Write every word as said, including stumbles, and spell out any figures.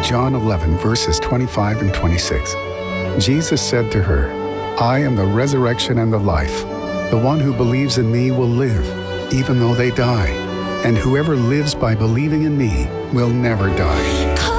John eleven, verses twenty-five and twenty-six. Jesus said to her, "I am the resurrection and the life. The one who believes in me will live, even though they die. And whoever lives by believing in me will never die."